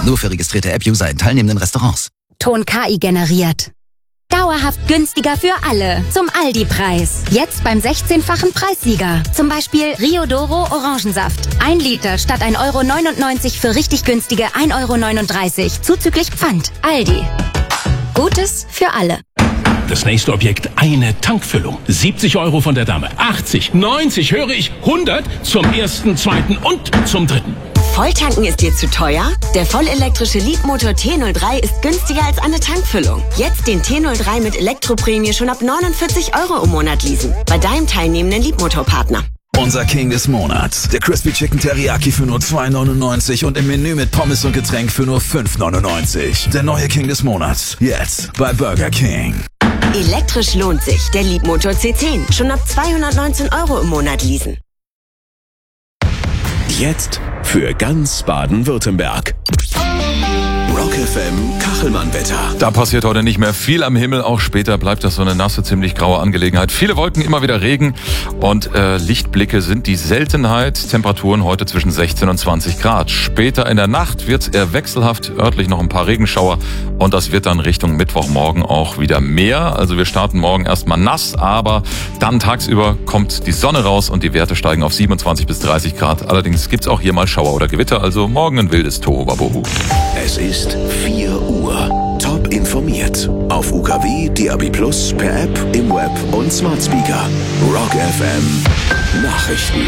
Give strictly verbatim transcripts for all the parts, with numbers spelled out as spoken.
Nur für registrierte App-User in teilnehmenden Restaurants. Ton K I generiert. Dauerhaft günstiger für alle. Zum Aldi-Preis. Jetzt beim sechzehnfachen Preissieger. Zum Beispiel Rio Doro Orangensaft. Ein Liter statt ein Euro neunundneunzig für richtig günstige ein Euro neununddreißig. Zuzüglich Pfand. Aldi. Gutes für alle. Das nächste Objekt, eine Tankfüllung. siebzig Euro von der Dame. achtzig, neunzig, höre ich, hundert zum ersten, zweiten und zum dritten. Volltanken ist dir zu teuer? Der vollelektrische Leapmotor T null drei ist günstiger als eine Tankfüllung. Jetzt den T null drei mit Elektroprämie schon ab neunundvierzig Euro im Monat leasen. Bei deinem teilnehmenden Leapmotor-Partner. Unser King des Monats. Der Crispy Chicken Teriyaki für nur zwei neunundneunzig und im Menü mit Pommes und Getränk für nur fünf neunundneunzig. Der neue King des Monats. Jetzt bei Burger King. Elektrisch lohnt sich. Der Leapmotor C zehn. Schon ab zweihundertneunzehn Euro im Monat leasen. Jetzt für ganz Baden-Württemberg. Rock F M Kachelmann-Wetter. Da passiert heute nicht mehr viel am Himmel. Auch später bleibt das so eine nasse, ziemlich graue Angelegenheit. Viele Wolken, immer wieder Regen und äh, Lichtblicke sind die Seltenheit. Temperaturen heute zwischen sechzehn und zwanzig Grad. Später in der Nacht wird es eher wechselhaft, örtlich noch ein paar Regenschauer und das wird dann Richtung Mittwochmorgen auch wieder mehr. Also wir starten morgen erstmal nass, aber dann tagsüber kommt die Sonne raus und die Werte steigen auf siebenundzwanzig bis dreißig Grad. Allerdings gibt es auch hier mal Schauer oder Gewitter, also morgen ein wildes Tohuwabohu. Es ist vier Uhr. Top informiert. Auf U K W, D A B Plus, per App, im Web und Smart Speaker. Rock F M Nachrichten.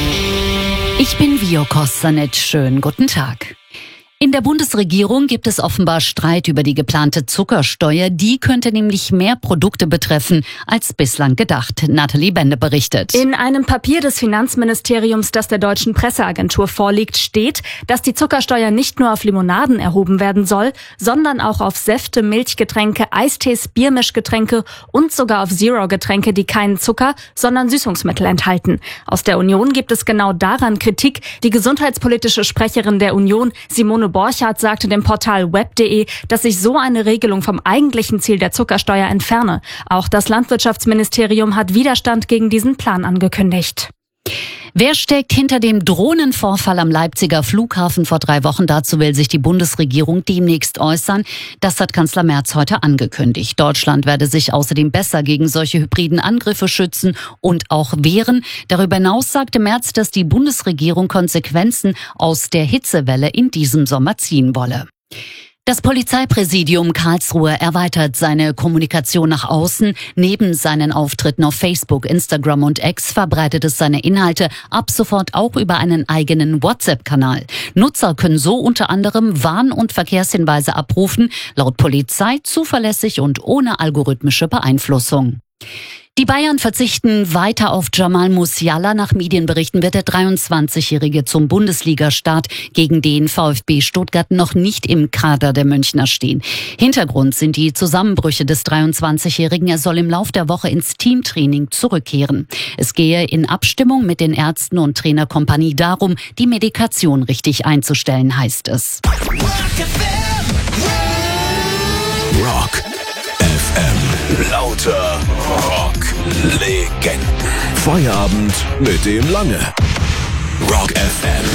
Ich bin Vio Kostanic. Schönen guten Tag. In der Bundesregierung gibt es offenbar Streit über die geplante Zuckersteuer. Die könnte nämlich mehr Produkte betreffen als bislang gedacht. Nathalie Bende berichtet. In einem Papier des Finanzministeriums, das der Deutschen Presseagentur vorliegt, steht, dass die Zuckersteuer nicht nur auf Limonaden erhoben werden soll, sondern auch auf Säfte, Milchgetränke, Eistees, Biermischgetränke und sogar auf Zero-Getränke, die keinen Zucker, sondern Süßungsmittel enthalten. Aus der Union gibt es genau daran Kritik. Die gesundheitspolitische Sprecherin der Union, Simone Borchardt, sagte dem Portal web punkt de, dass sich so eine Regelung vom eigentlichen Ziel der Zuckersteuer entferne. Auch das Landwirtschaftsministerium hat Widerstand gegen diesen Plan angekündigt. Wer steckt hinter dem Drohnenvorfall am Leipziger Flughafen vor drei Wochen? Dazu will sich die Bundesregierung demnächst äußern. Das hat Kanzler Merz heute angekündigt. Deutschland werde sich außerdem besser gegen solche hybriden Angriffe schützen und auch wehren. Darüber hinaus sagte Merz, dass die Bundesregierung Konsequenzen aus der Hitzewelle in diesem Sommer ziehen wolle. Das Polizeipräsidium Karlsruhe erweitert seine Kommunikation nach außen. Neben seinen Auftritten auf Facebook, Instagram und X verbreitet es seine Inhalte ab sofort auch über einen eigenen WhatsApp-Kanal. Nutzer können so unter anderem Warn- und Verkehrshinweise abrufen, laut Polizei zuverlässig und ohne algorithmische Beeinflussung. Die Bayern verzichten weiter auf Jamal Musiala. Nach Medienberichten wird der dreiundzwanzigjährige zum Bundesligastart gegen den VfB Stuttgart noch nicht im Kader der Münchner stehen. Hintergrund sind die Zusammenbrüche des dreiundzwanzigjährigen. Er soll im Lauf der Woche ins Teamtraining zurückkehren. Es gehe in Abstimmung mit den Ärzten und Trainerkompanie darum, die Medikation richtig einzustellen, heißt es. Rock F M. Lauter Rock-Legenden. Feierabend mit dem Lange. Rock F M.